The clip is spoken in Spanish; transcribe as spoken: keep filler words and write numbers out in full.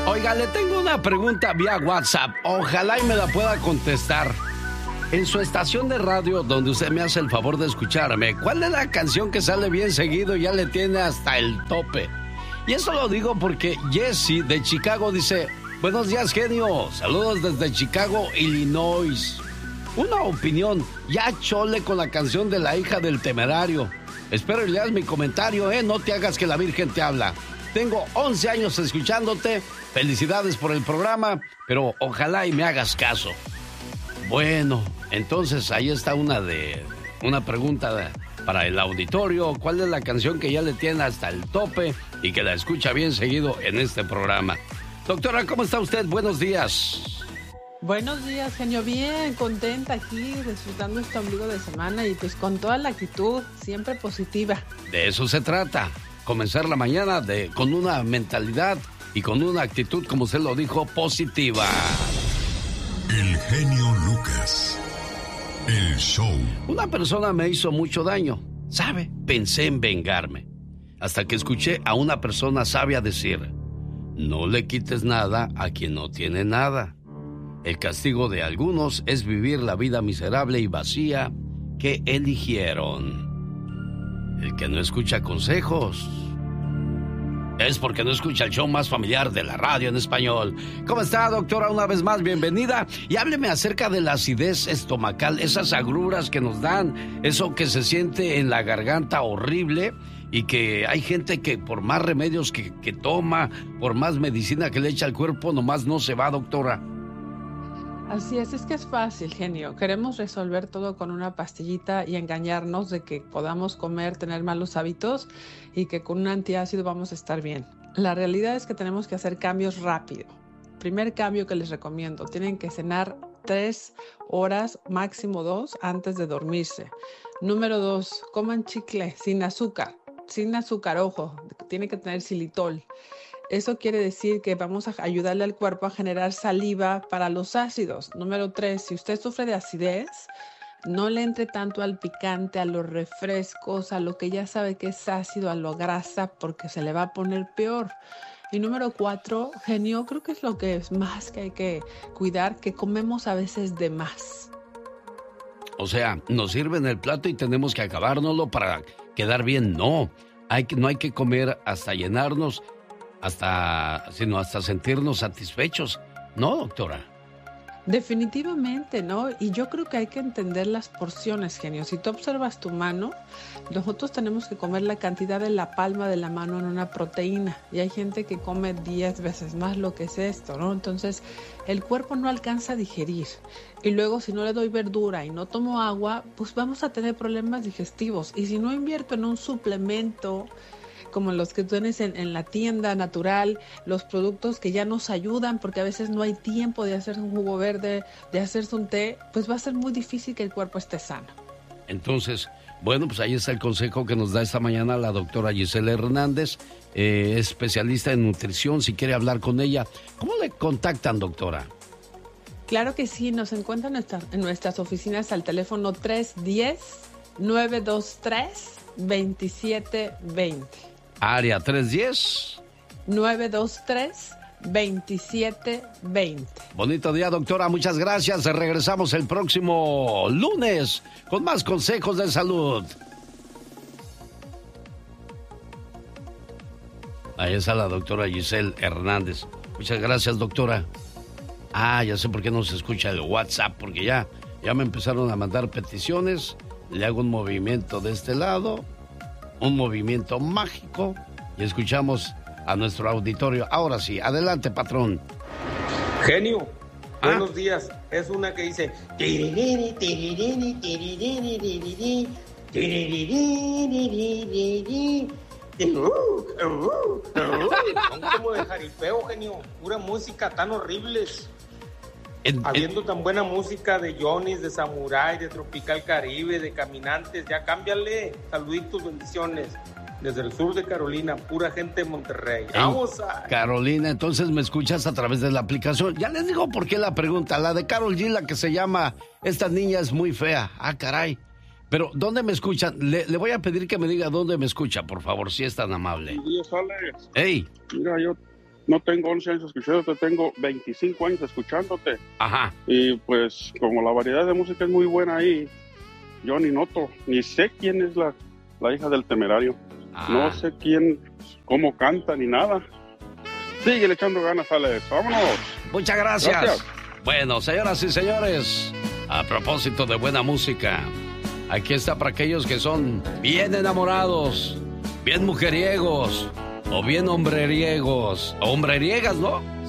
Oiga, le tengo una pregunta vía WhatsApp. Ojalá y me la pueda contestar. En su estación de radio, donde usted me hace el favor de escucharme, ¿cuál es la canción que sale bien seguido y ya le tiene hasta el tope? Y eso lo digo porque Jesse de Chicago dice: buenos días, genio. Saludos desde Chicago, Illinois. Una opinión, ya chole con la canción de La hija del temerario. Espero y leas mi comentario, ¿eh? No te hagas que la Virgen te habla. Tengo once años escuchándote. Felicidades por el programa, pero ojalá y me hagas caso. Bueno, entonces ahí está una de una pregunta de, para el auditorio. ¿Cuál es la canción que ya le tiene hasta el tope y que la escucha bien seguido en este programa? Doctora, ¿cómo está usted? Buenos días. Buenos días, genio. Bien, contenta aquí, disfrutando este ombligo de semana y pues con toda la actitud, siempre positiva. De eso se trata, comenzar la mañana de, con una mentalidad y con una actitud, como usted lo dijo, positiva. El genio Lucas, el show. Una persona me hizo mucho daño, ¿sabe? Pensé en vengarme, hasta que escuché a una persona sabia decir: no le quites nada a quien no tiene nada. El castigo de algunos es vivir la vida miserable y vacía que eligieron. El que no escucha consejos es porque no escucha el show más familiar de la radio en español. ¿Cómo está, doctora? Una vez más, bienvenida. Y hábleme acerca de la acidez estomacal, esas agruras que nos dan, eso que se siente en la garganta horrible y que hay gente que por más remedios que, que toma, por más medicina que le echa al cuerpo, nomás no se va, doctora. Así es, es que es fácil, genio. Queremos resolver todo con una pastillita y engañarnos de que podamos comer, tener malos hábitos y que con un antiácido vamos a estar bien. La realidad es que tenemos que hacer cambios rápido. Primer cambio que les recomiendo, tienen que cenar tres horas, máximo dos, antes de dormirse. Número dos, coman chicle sin azúcar, sin azúcar, ojo, tiene que tener xilitol. Eso quiere decir que vamos a ayudarle al cuerpo a generar saliva para los ácidos. Número tres, si usted sufre de acidez, no le entre tanto al picante, a los refrescos, a lo que ya sabe que es ácido, a la grasa, porque se le va a poner peor. Y número cuatro, genio, creo que es lo que es más que hay que cuidar, que comemos a veces de más. O sea, nos sirven el plato y tenemos que acabárnoslo para quedar bien. No, hay que, no hay que comer hasta llenarnos, hasta, sino hasta sentirnos satisfechos. ¿No, doctora? Definitivamente, ¿no? Y yo creo que hay que entender las porciones, genio. Si tú observas tu mano, nosotros tenemos que comer la cantidad de la palma de la mano en una proteína. Y hay gente que come diez veces más lo que es esto, ¿no? Entonces, el cuerpo no alcanza a digerir. Y luego, si no le doy verdura y no tomo agua, pues vamos a tener problemas digestivos. Y si no invierto en un suplemento como los que tienes en, en la tienda natural, los productos que ya nos ayudan, porque a veces no hay tiempo de hacerse un jugo verde, de hacerse un té, pues va a ser muy difícil que el cuerpo esté sano. Entonces, bueno, pues ahí está el consejo que nos da esta mañana la doctora Gisela Hernández, eh, especialista en nutrición. Si quiere hablar con ella, ¿cómo le contactan, doctora? Claro que sí, nos encuentran en, nuestra, en nuestras oficinas al teléfono tres uno cero, nueve dos tres, dos siete dos cero. Área tres uno cero. nueve dos tres, dos siete dos cero. Bonito día, doctora. Muchas gracias. Regresamos el próximo lunes con más consejos de salud. Ahí está la doctora Gisela Hernández. Muchas gracias, doctora. Ah, ya sé por qué no se escucha el WhatsApp, porque ya, ya me empezaron a mandar peticiones. Le hago un movimiento de este lado, un movimiento mágico, y escuchamos a nuestro auditorio. Ahora sí, adelante, patrón. Genio, ¿Ah? Buenos días. Es una que dice... Son como de jaripeo, genio. Pura música tan horribles. En, Habiendo en... tan buena música de Johnny's, de Samurai, de Tropical Caribe, de Caminantes, ya cámbiale. Saluditos, bendiciones. Desde el sur de Carolina, pura gente de Monterrey. Vamos a... Carolina, entonces me escuchas a través de la aplicación. Ya les digo por qué la pregunta. La de Karol G, la que se llama Esta niña es muy fea. Ah, caray. Pero, ¿dónde me escuchan? Le, le voy a pedir que me diga dónde me escucha, por favor, si es tan amable. Buenos días, Alex. ¡Ey! Mira, yo, no tengo once años escuchándote, tengo veinticinco años escuchándote. Ajá. Y pues como la variedad de música es muy buena ahí, yo ni noto, ni sé quién es la, la hija del Temerario. Ah. No sé quién, cómo canta, ni nada. Sigue echando ganas, Alex. ¡Vámonos! Muchas gracias. gracias. Bueno, señoras y señores, a propósito de buena música, aquí está para aquellos que son bien enamorados, bien mujeriegos, o bien hombreriegos, o hombreriegas, ¿no?